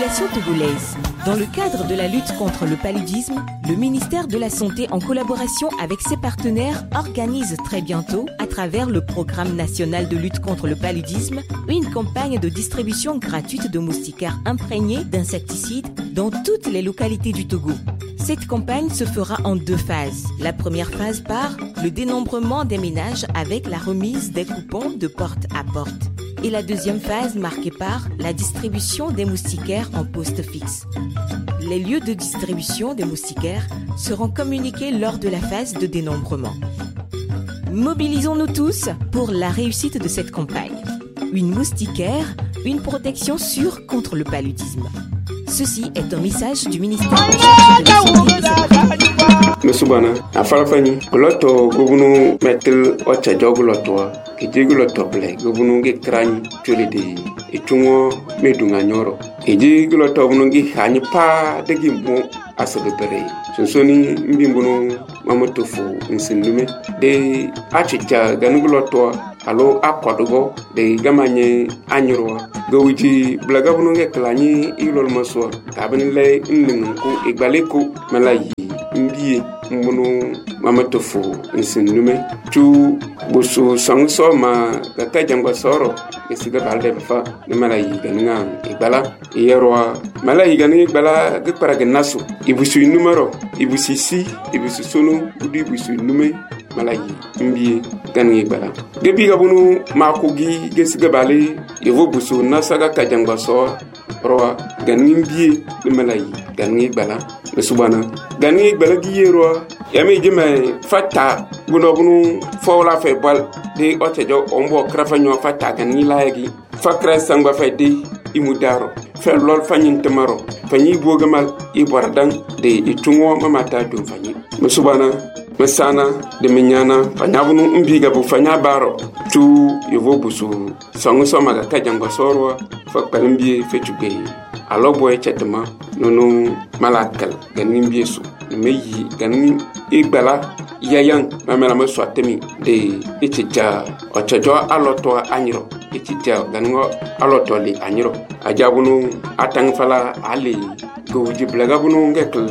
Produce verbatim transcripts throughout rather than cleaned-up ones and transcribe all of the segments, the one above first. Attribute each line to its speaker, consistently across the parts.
Speaker 1: population togolaise. Dans le cadre de la lutte contre le paludisme, le ministère de la Santé, en collaboration avec ses partenaires, organise très bientôt, à travers le Programme national de lutte contre le paludisme, une campagne de distribution gratuite de moustiquaires imprégnés d'insecticides dans toutes les localités du Togo. Cette campagne se fera en deux phases. La première phase par le dénombrement des ménages avec la remise des coupons de porte à porte. Et la deuxième phase marquée par la distribution des moustiquaires en poste fixe. Les lieux de distribution des moustiquaires seront communiqués lors de la phase de dénombrement. Mobilisons-nous tous pour la réussite de cette campagne. Une moustiquaire, une protection sûre contre le paludisme. Ceci est un message du ministère de la Santé et ses partenaires.
Speaker 2: Mesubana, afalafani, loto gobunu metel ocha jogu loto, kejegu loto ble, gobunu ge krani chulidi, itungo medunga nyoro. Kejegu loto bunu ge hanyi pa degi mo asabere. Sonsoni mbimbuno mamotofu nsindume de achicha ganugu loto alo akwadogo de gamanye anyurwa gowiji blaga bunu ge klani ilol maswa kabin le ndingu igbaleko malayi mbiye mbunu mamatofu nsindume tu busu sangso ma kaka jangwa soro esiga balde fa ne malayi ganinga igbala yerwa malayi ganinga igbala ge paraga nasu ibusu numero ibusu si ibusu sunu budi ibusu nume malayi mbiye ganinga igbala gebi gabunu makugi gesiga bale yevo busu nasaga kajangwa soro roa ganinga mbiye ne malayi ganinga igbala mesubana ganinga igbala giyerwa yami jeme fata guno bunu fola fe bal de otejo ombo krafa nyo fata ganinga layagi fakra sangba fe de imudaro fe lol fanyin temaro fanyi bogamal ibordan de itungo mamata dum fanyi mesubana mesana de minyana fanyabunu mbiga bu fanya baro tu yevo busu sangu somaga kajangwa sorwa fakpalimbi fechuge alobo echetema nono malakal ganin biesu meyi ganin igbala yayan mamela me swatemi de echicha ochejo aloto anyiro echicha ganingo aloto li anyiro ajabunu atang fala ali goji blagabunu ngekl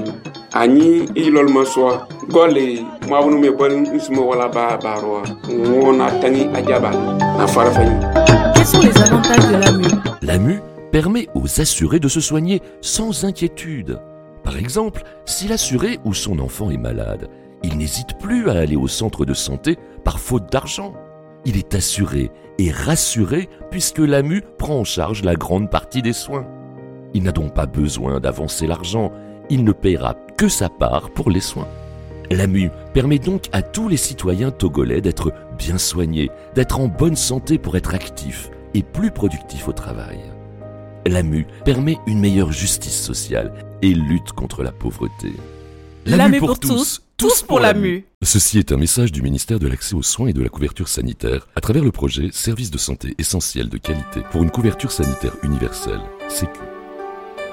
Speaker 2: ani ilol maswa gole mabunu me bon ismo wala ba barwa wona tangi ajaba na farafani.
Speaker 1: Quels sont les avantages de l'A M U?
Speaker 3: L'A M U permet aux assurés de se soigner sans inquiétude. Par exemple, si l'assuré ou son enfant est malade, il n'hésite plus à aller au centre de santé par faute d'argent. Il est assuré et rassuré puisque l'A M U prend en charge la grande partie des soins. Il n'a donc pas besoin d'avancer l'argent, il ne paiera que sa part pour les soins. L'A M U permet donc à tous les citoyens togolais d'être bien soignés, d'être en bonne santé pour être actifs et plus productifs au travail. L'A M U permet une meilleure justice sociale et lutte contre la pauvreté.
Speaker 1: L'A M U pour tous, tous pour l'A M U.
Speaker 3: Ceci est un message du ministère de l'Accès aux soins et de la couverture sanitaire à travers le projet Services de santé essentiels de qualité pour une couverture sanitaire universelle, Sécu.